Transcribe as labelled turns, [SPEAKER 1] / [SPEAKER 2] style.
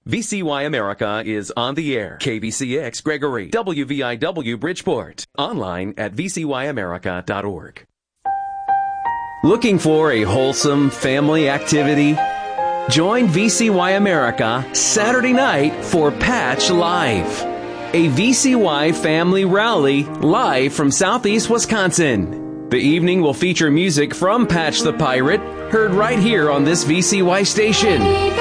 [SPEAKER 1] VCY America is on the air. KBCX Gregory, WVIW Bridgeport. Online at vcyamerica.org. Looking for a wholesome family activity? Join VCY America Saturday night for Patch Live, a VCY family rally live from Southeast Wisconsin. The evening will feature music from Patch the Pirate, heard right here on this VCY station.